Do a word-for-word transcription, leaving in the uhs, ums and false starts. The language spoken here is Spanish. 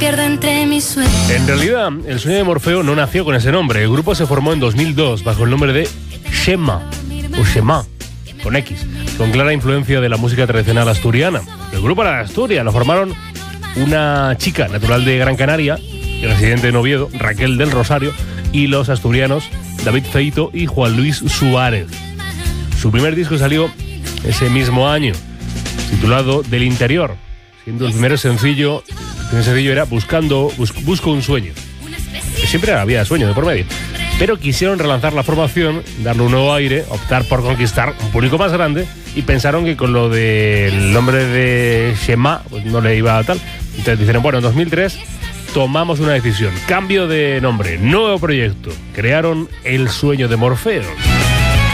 Pierdo entre mis sueños. En realidad, el sueño de Morfeo no nació con ese nombre. El grupo se formó en dos mil dos bajo el nombre de Shema, o Shema, con X, con clara influencia de la música tradicional asturiana. El grupo era de Asturias, lo formaron una chica natural de Gran Canaria y residente en Oviedo, Raquel del Rosario, y los asturianos David Feito y Juan Luis Suárez. Su primer disco salió ese mismo año, titulado Del Interior, siendo el primer sencillo. El primer sencillo era Buscando, bus, Busco un sueño. Siempre había sueño de por medio. Pero quisieron relanzar la formación, darle un nuevo aire, optar por conquistar un público más grande y pensaron que con lo del nombre de Shema pues no le iba a tal. Entonces dijeron, bueno, en dos mil tres tomamos una decisión, cambio de nombre, nuevo proyecto. Crearon El Sueño de Morfeo.